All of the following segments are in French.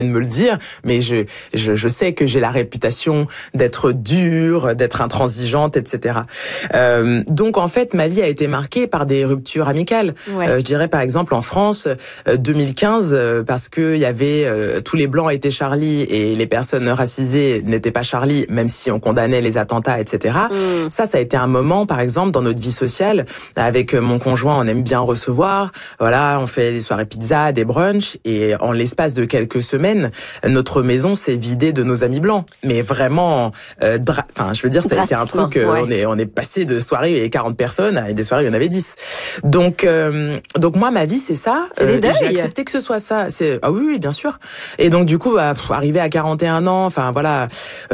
de me le dire, mais je sais que j'ai la réputation d'être dure, d'être intransigeante, etc. Donc en fait, ma vie a été marquée par des ruptures amicales. Ouais. Je dirais par exemple en France, 2015, parce que il y avait tous les blancs étaient Charlie et les personnes racisées n'étaient pas Charlie, même si on condamnait les attentats, etc. Ça a été un moment, par exemple, dans notre vie sociale. Avec mon conjoint, on aime bien recevoir. Voilà, on fait des soirées pizza, des brunchs, et en l'espace de quelques semaines, notre maison s'est vidée de nos amis blancs. Mais vraiment, je veux dire, ça a été un truc, on est passé de soirées et 40 personnes à des soirées où il y en avait 10. Donc moi, ma vie, c'est ça. J'ai accepté que ce soit ça. Ah oui, bien sûr. Et donc, du coup, arrivé à 41 ans, enfin, voilà,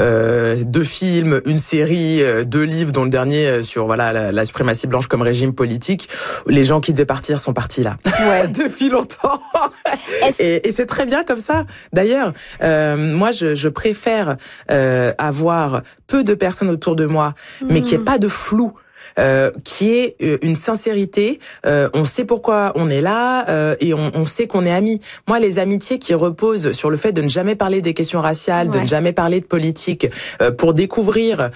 2 films, une série, 2 livres, dont le dernier sur, voilà, la suprématie blanche comme régime politique. Les gens qui devaient partir sont partis, là. Ouais. Depuis longtemps. Et c'est très bien comme ça. D'ailleurs, moi, je préfère avoir peu de personnes autour de moi, mais qu'il n'y ait pas de flou. Qui est une sincérité, on sait pourquoi on est là et on sait qu'on est amis. Moi, les amitiés qui reposent sur le fait de ne jamais parler des questions raciales, de ne jamais parler de politique, pour découvrir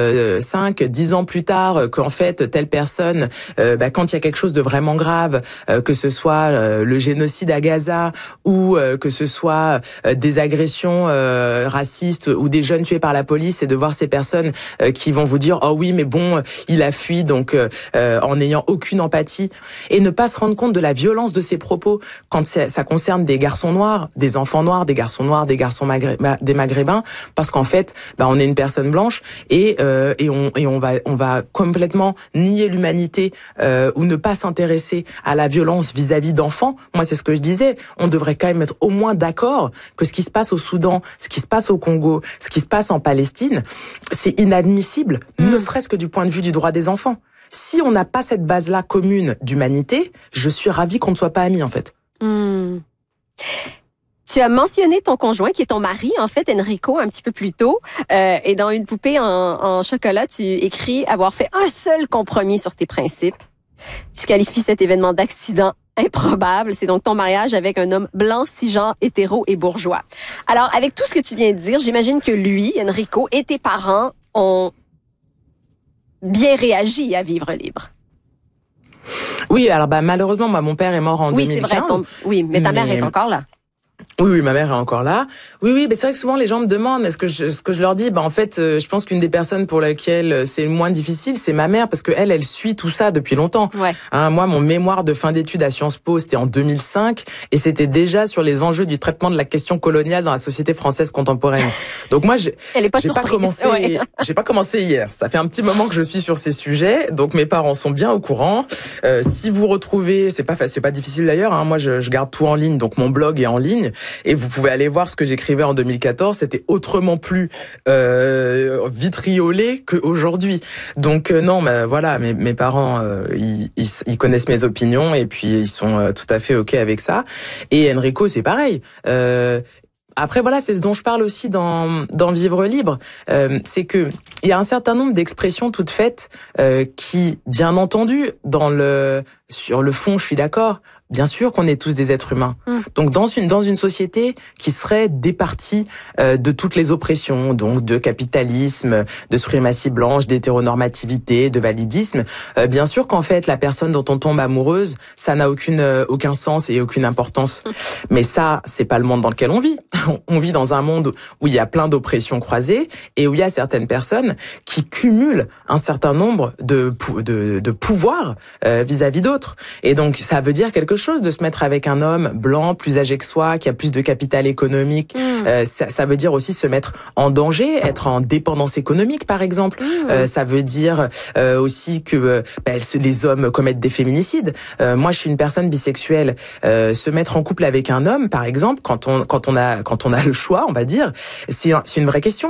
5, 10 ans plus tard qu'en fait telle personne, quand il y a quelque chose de vraiment grave, que ce soit le génocide à Gaza ou que ce soit des agressions racistes ou des jeunes tués par la police, et de voir ces personnes qui vont vous dire « Oh oui, mais bon, il a fui », donc en n'ayant aucune empathie, et ne pas se rendre compte de la violence de ses propos quand ça concerne des garçons noirs, des enfants noirs, des garçons des maghrébins, parce qu'en fait, on est une personne blanche et on va complètement nier l'humanité ou ne pas s'intéresser à la violence vis-à-vis d'enfants. Moi, c'est ce que je disais. On devrait quand même être au moins d'accord que ce qui se passe au Soudan, ce qui se passe au Congo, ce qui se passe en Palestine, c'est inadmissible, ne serait-ce que du point de vue du droit des enfants. Si on n'a pas cette base-là commune d'humanité, je suis ravie qu'on ne soit pas amis, en fait. Tu as mentionné ton conjoint, qui est ton mari, en fait, Enrico, un petit peu plus tôt. Et dans Une poupée en chocolat, tu écris avoir fait un seul compromis sur tes principes. Tu qualifies cet événement d'accident improbable. C'est donc ton mariage avec un homme blanc, cisgenre, hétéro et bourgeois. Alors, avec tout ce que tu viens de dire, j'imagine que lui, Enrico, et tes parents ont bien réagi à Vivre libre. Oui, alors malheureusement, mon père est mort en 2015. Oui, c'est vrai. Mais ta mère est encore là. Oui, ma mère est encore là. Oui, mais c'est vrai que souvent les gens me demandent, ce que je leur dis, en fait, je pense qu'une des personnes pour laquelle c'est le moins difficile, c'est ma mère, parce que elle suit tout ça depuis longtemps. Ouais. Moi, mon mémoire de fin d'études à Sciences Po, c'était en 2005, et c'était déjà sur les enjeux du traitement de la question coloniale dans la société française contemporaine. Donc moi, elle est pas surprise. J'ai pas commencé hier. Ça fait un petit moment que je suis sur ces sujets, donc mes parents sont bien au courant. Si vous retrouvez, c'est pas difficile d'ailleurs. Moi, je garde tout en ligne, donc mon blog est en ligne. Et vous pouvez aller voir ce que j'écrivais en 2014. C'était autrement plus vitriolé qu'aujourd'hui. Donc non, voilà, mes parents, ils connaissent mes opinions et puis ils sont tout à fait ok avec ça. Et Enrico, c'est pareil. Après, voilà, c'est ce dont je parle aussi dans Vivre libre. C'est que il y a un certain nombre d'expressions toutes faites qui, bien entendu, sur le fond, je suis d'accord. Bien sûr qu'on est tous des êtres humains. Donc dans une société qui serait départie de toutes les oppressions, donc de capitalisme, de suprématie blanche, d'hétéronormativité, de validisme, bien sûr qu'en fait la personne dont on tombe amoureuse, ça n'a aucun sens et aucune importance. Mais ça, c'est pas le monde dans lequel on vit. On vit dans un monde où il y a plein d'oppressions croisées et où il y a certaines personnes qui cumulent un certain nombre de pouvoirs vis-à-vis d'autres. Et donc ça veut dire quelque chose de se mettre avec un homme blanc, plus âgé que soi, qui a plus de capital économique. Ça veut dire aussi se mettre en danger, être en dépendance économique, par exemple. Ça veut dire aussi que les hommes commettent des féminicides. Moi, je suis une personne bisexuelle. Se mettre en couple avec un homme, par exemple, quand on a le choix, on va dire, c'est une vraie question.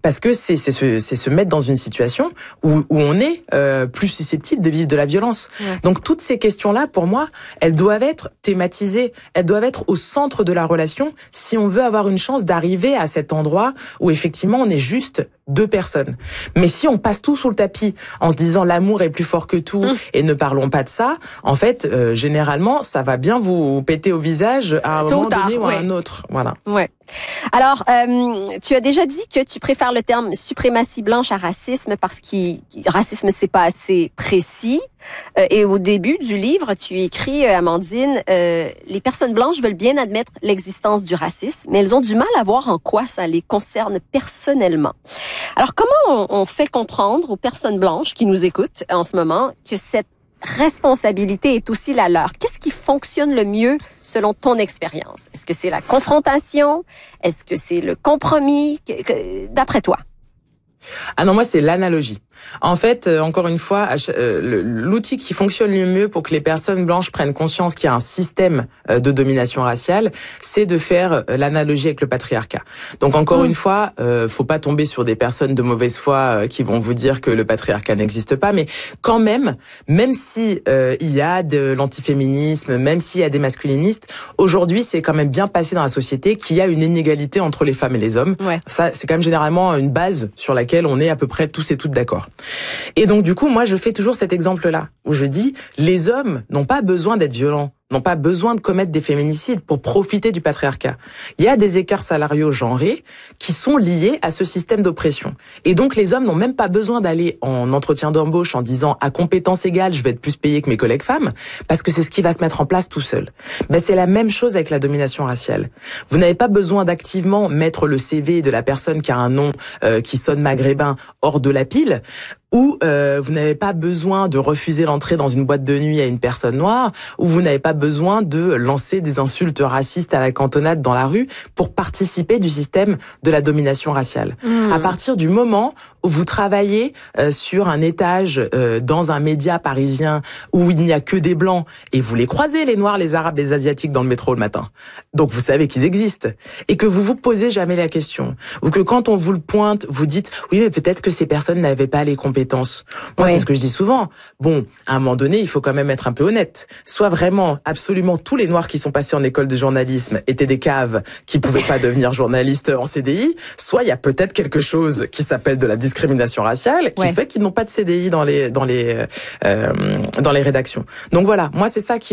parce que c'est se mettre dans une situation où on est plus susceptible de vivre de la violence. Ouais. Donc toutes ces questions-là, pour moi, elles doivent être thématisées, elles doivent être au centre de la relation si on veut avoir une chance d'arriver à cet endroit où effectivement on est juste deux personnes. Mais si on passe tout sous le tapis en se disant l'amour est plus fort que tout et ne parlons pas de ça, en fait, généralement, ça va bien vous péter au visage à un moment donné ou à un autre. Voilà. Ouais. Alors, tu as déjà dit que tu préfères le terme suprématie blanche à racisme parce que racisme, c'est pas assez précis. Et au début du livre, tu écris, Amandine, les personnes blanches veulent bien admettre l'existence du racisme, mais elles ont du mal à voir en quoi ça les concerne personnellement. Alors, comment on fait comprendre aux personnes blanches qui nous écoutent en ce moment que cette responsabilité est aussi la leur? Qu'est-ce qui fonctionne le mieux selon ton expérience? Est-ce que c'est la confrontation? Est-ce que c'est le compromis? D'après toi? Ah non, moi, c'est l'analogie. En fait, encore une fois, l'outil qui fonctionne le mieux pour que les personnes blanches prennent conscience qu'il y a un système de domination raciale, c'est de faire l'analogie avec le patriarcat. Donc encore une fois, faut pas tomber sur des personnes de mauvaise foi qui vont vous dire que le patriarcat n'existe pas, mais quand même si il y a de l'antiféminisme, même s'il y a des masculinistes, aujourd'hui c'est quand même bien passé dans la société qu'il y a une inégalité entre les femmes et les hommes. Ouais. Ça, c'est quand même généralement une base sur laquelle on est à peu près tous et toutes d'accord. Et donc, du coup, moi, je fais toujours cet exemple-là, où je dis, les hommes n'ont pas besoin d'être violents, n'ont pas besoin de commettre des féminicides pour profiter du patriarcat. Il y a des écarts salariaux genrés qui sont liés à ce système d'oppression. Et donc, les hommes n'ont même pas besoin d'aller en entretien d'embauche en disant, à compétence égale, je vais être plus payé que mes collègues femmes, parce que c'est ce qui va se mettre en place tout seul. Ben, c'est la même chose avec la domination raciale. Vous n'avez pas besoin d'activement mettre le CV de la personne qui a un nom qui sonne maghrébin hors de la pile, ou vous n'avez pas besoin de refuser l'entrée dans une boîte de nuit à une personne noire, ou vous n'avez pas besoin de lancer des insultes racistes à la cantonade dans la rue pour participer du système de la domination raciale. À partir du moment où vous travaillez sur un étage dans un média parisien où il n'y a que des blancs, et vous les croisez, les noirs, les arabes, les asiatiques dans le métro le matin, donc vous savez qu'ils existent, et que vous vous posez jamais la question, ou que quand on vous le pointe, vous dites, oui mais peut-être que ces personnes n'avaient pas les compétences. Moi, c'est ce que je dis souvent. Bon, à un moment donné, il faut quand même être un peu honnête. Soit vraiment, absolument tous les noirs qui sont passés en école de journalisme étaient des caves qui pouvaient pas devenir journalistes en CDI, soit il y a peut-être quelque chose qui s'appelle de la discrimination raciale qui fait qu'ils n'ont pas de CDI dans les rédactions. Donc voilà, moi c'est ça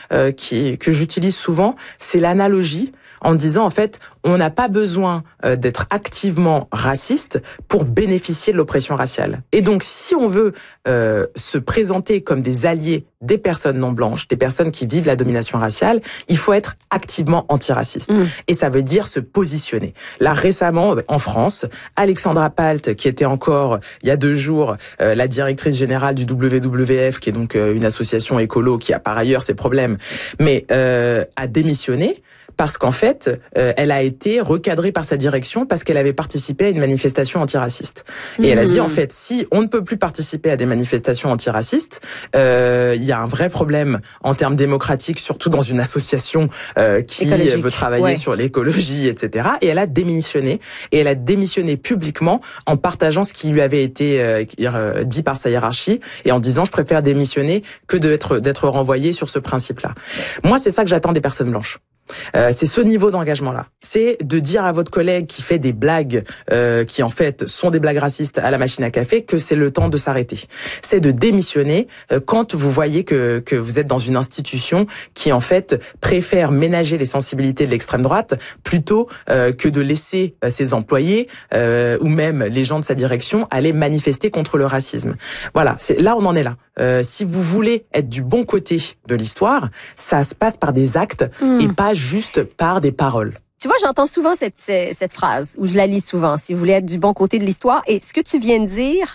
que j'utilise souvent, c'est l'analogie en disant en fait, on n'a pas besoin d'être activement raciste pour bénéficier de l'oppression raciale. Et donc si on veut se présenter comme des alliés des personnes non blanches, des personnes qui vivent la domination raciale, il faut être activement antiraciste. Et ça veut dire se positionner. Là, récemment, en France, Alexandra Palt, qui était encore, il y a 2 jours, la directrice générale du WWF, qui est donc une association écolo qui a par ailleurs ses problèmes, mais a démissionné parce qu'en fait, elle a été recadrée par sa direction parce qu'elle avait participé à une manifestation antiraciste. Et elle a dit, en fait, si on ne peut plus participer à des manifestations antiracistes, il y a un vrai problème en termes démocratiques, surtout dans une association qui veut travailler sur l'écologie, etc. Et elle a démissionné. Et elle a démissionné publiquement en partageant ce qui lui avait été dit par sa hiérarchie et en disant, je préfère démissionner que d'être renvoyée sur ce principe-là. Moi, c'est ça que j'attends des personnes blanches. C'est ce niveau d'engagement-là. C'est de dire à votre collègue qui fait des blagues qui en fait sont des blagues racistes à la machine à café que c'est le temps de s'arrêter. C'est de démissionner quand vous voyez que vous êtes dans une institution qui en fait préfère ménager les sensibilités de l'extrême droite plutôt que de laisser ses employés ou même les gens de sa direction aller manifester contre le racisme. Voilà, là on en est là. Si vous voulez être du bon côté de l'histoire, ça se passe par des actes et pas juste par des paroles. Tu vois, j'entends souvent cette phrase, ou je la lis souvent, si vous voulez être du bon côté de l'histoire. Et ce que tu viens de dire,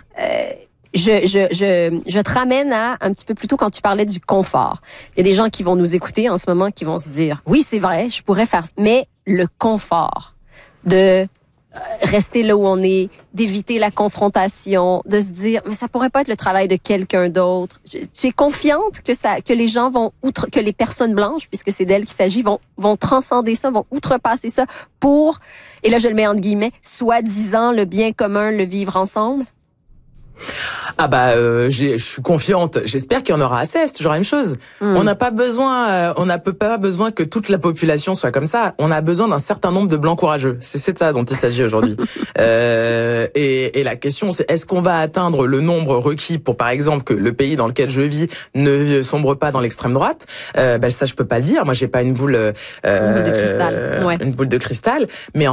je te ramène à un petit peu plus tôt quand tu parlais du confort. Il y a des gens qui vont nous écouter en ce moment qui vont se dire, oui, c'est vrai, je pourrais faire, mais le confort de rester là où on est, d'éviter la confrontation, de se dire mais ça pourrait pas être le travail de quelqu'un d'autre. Tu es confiante que les gens vont que les personnes blanches, puisque c'est d'elles qu'il s'agit, vont transcender ça, vont outrepasser ça pour, et là je le mets entre guillemets, soi-disant le bien commun, le vivre ensemble? Ah bah je suis confiante. J'espère qu'il y en aura assez. C'est toujours la même chose. On n'a pas besoin que toute la population soit comme ça. On a besoin d'un certain nombre de blancs courageux. C'est de ça dont il s'agit aujourd'hui. Et la question c'est est-ce qu'on va atteindre le nombre requis pour par exemple que le pays dans lequel je vis ne sombre pas dans l'extrême droite? Ça je peux pas le dire. Moi j'ai pas une boule de cristal. Une boule de cristal. Mais